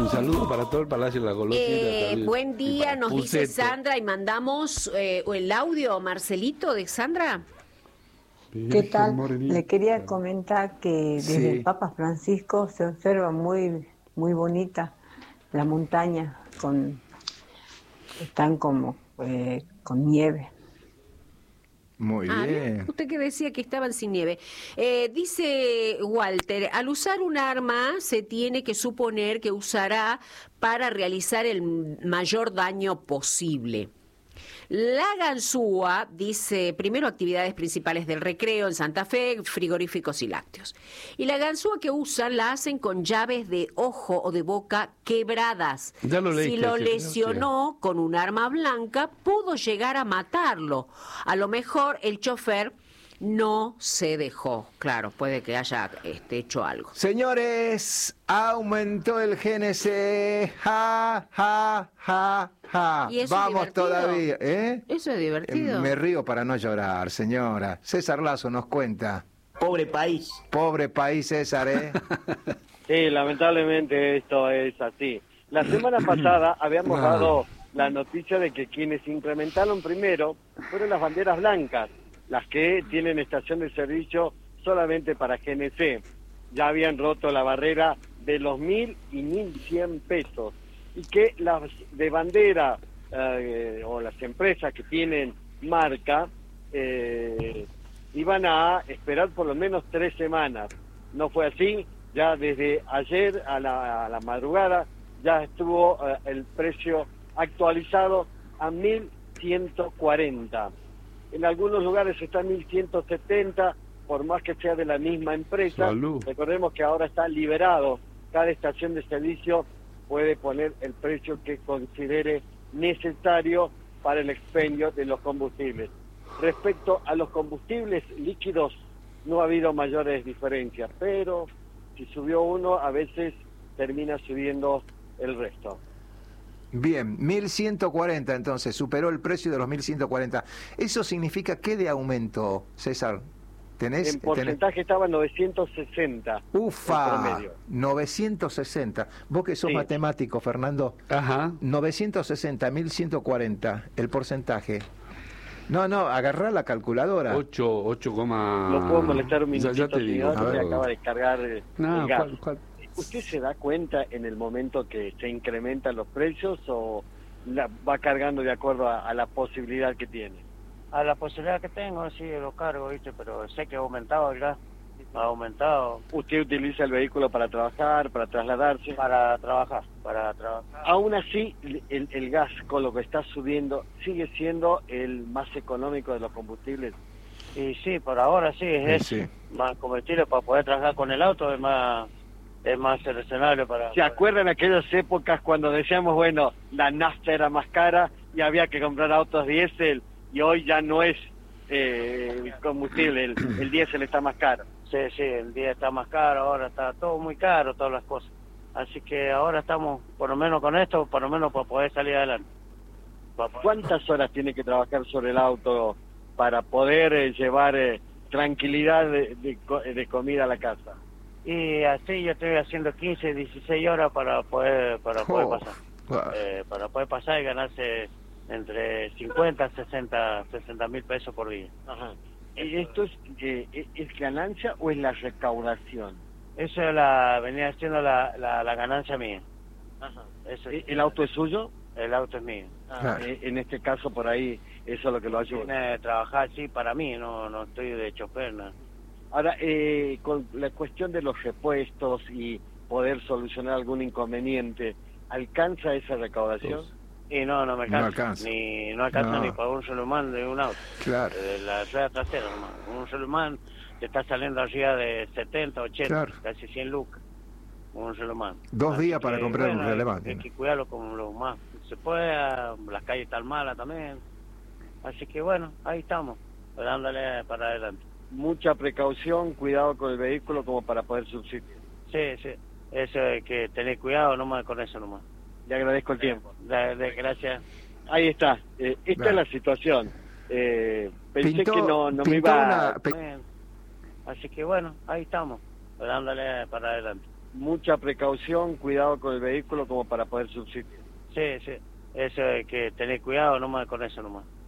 Un saludo para todo el Palacio de la Golosina. Buen día, nos dice Sandra, y mandamos el audio, Marcelito, de Sandra. ¿Qué tal? Le quería comentar que desde el Papa Francisco se observa muy bonita la montaña, están como con nieve. Muy bien. Usted que decía que estaban sin nieve. Dice Walter, al usar un arma se tiene que suponer que usará para realizar el mayor daño posible. La ganzúa dice, primero actividades principales del recreo en Santa Fe, frigoríficos y lácteos. Y la ganzúa que usan la hacen con llaves de ojo o de boca quebradas. Si lo lesionó con un arma blanca, pudo llegar a matarlo. A lo mejor el chofer no se dejó. Claro, puede que haya hecho algo. Señores, aumentó el GNC. Ja, ja, ja, ja. ¿Y eso vamos es divertido? Todavía. ¿Eso es divertido? Me río para no llorar, señora. César Lazo nos cuenta. Pobre país. Pobre país, César, ¿eh? Sí, lamentablemente esto es así. La semana pasada habíamos dado la noticia de que quienes incrementaron primero fueron las banderas blancas, las que tienen estación de servicio solamente para GNC. Ya habían roto la barrera de los 1.000 y 1.100 pesos. Y que las de bandera o las empresas que tienen marca iban a esperar por lo menos 3 semanas. No fue así, ya desde ayer a la madrugada ya estuvo el precio actualizado a 1.140. En algunos lugares está en 1.170, por más que sea de la misma empresa. Salud. Recordemos que ahora está liberado. Cada estación de servicio puede poner el precio que considere necesario para el expendio de los combustibles. Respecto a los combustibles líquidos, no ha habido mayores diferencias, pero si subió uno, a veces termina subiendo el resto. Bien, 1.140 entonces, superó el precio de los 1.140. ¿Eso significa qué de aumento, César? En porcentaje estaba 960. Ufa, 960. Vos que sos matemático, Fernando. Ajá. 960, 1.140, el porcentaje. No, agarrá la calculadora. 8, Lo puedo molestar un minutito, ya te digo. señor, que acaba de cargar el gas. ¿Cuál? ¿Usted se da cuenta en el momento que se incrementan los precios o va cargando de acuerdo a la posibilidad que tiene? A la posibilidad que tengo, sí, lo cargo, ¿viste? Pero sé que ha aumentado el gas. Ha aumentado. ¿Usted utiliza el vehículo para trabajar, para trasladarse? Para trabajar. Aún así, el gas, con lo que está subiendo, ¿sigue siendo el más económico de los combustibles? Y sí, por ahora sí, es más combustible para poder trabajar con el auto, es más seleccionable para... ¿Se acuerdan aquellas épocas cuando decíamos, bueno, la nafta era más cara y había que comprar autos diésel, y hoy ya no es combustible, el diésel está más caro? Sí, el día está más caro, ahora está todo muy caro, todas las cosas. Así que ahora estamos, por lo menos con esto, por lo menos para poder salir adelante. ¿Cuántas horas tiene que trabajar sobre el auto para poder llevar tranquilidad de comida a la casa? Y así yo estoy haciendo 15, 16 horas para poder pasar. Para poder pasar y ganarse entre 50 a 60 mil pesos por día. Ajá. ¿Y esto es ganancia o es la recaudación? Eso venía siendo la ganancia mía. Ajá. Eso, ¿El auto es suyo? El auto es mío. En este caso, por ahí, eso es lo que lo ayuda. Tiene que trabajar, sí, para mí, no estoy de chofer, ¿no? Ahora, con la cuestión de los repuestos y poder solucionar algún inconveniente, ¿alcanza esa recaudación? Y no me alcanza. No alcanza. Ni para un solo humano de un auto. Claro. De la rueda trasera, nomás. Un solo humano te está saliendo arriba de 70, 80, casi 100 lucas. Un solo humano. 2 días para comprar un relevante. Hay que cuidarlo como lo más se pueda. Las calles están malas también. Así que bueno, ahí estamos, dándole para adelante. Mucha precaución, cuidado con el vehículo como para poder subsistir. Sí, eso hay que tener cuidado nomás con eso nomás. Le agradezco el tiempo. Gracias. Ahí está, esta es la situación. Pensé que no me iba Así que bueno, ahí estamos, dándole para adelante. mucha precaución, cuidado con el vehículo como para poder subsistir. Sí, eso hay que tener cuidado nomás con eso nomás.